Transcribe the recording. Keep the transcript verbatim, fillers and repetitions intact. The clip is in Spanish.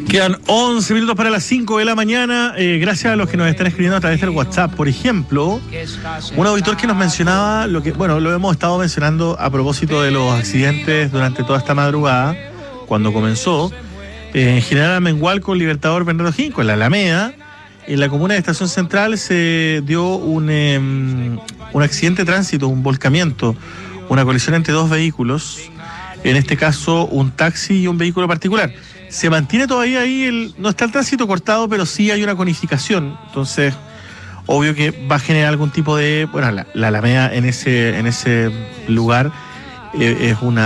Quedan once minutos para las cinco de la mañana. Eh, gracias a los que nos están escribiendo a través del WhatsApp. Por ejemplo, un auditor que nos mencionaba lo que, bueno, lo hemos estado mencionando a propósito de los accidentes durante toda esta madrugada, cuando comenzó. Eh, en General Amengual con Libertador Bernardo Higgins, en la Alameda, en la comuna de Estación Central se dio un, eh, un accidente de tránsito, un volcamiento, una colisión entre dos vehículos. En este caso, un taxi y un vehículo particular. Se mantiene todavía ahí, el, no está el tránsito cortado, pero sí hay una conificación. Entonces, obvio que va a generar algún tipo de... Bueno, la, la Alameda en ese, en ese lugar eh, es una...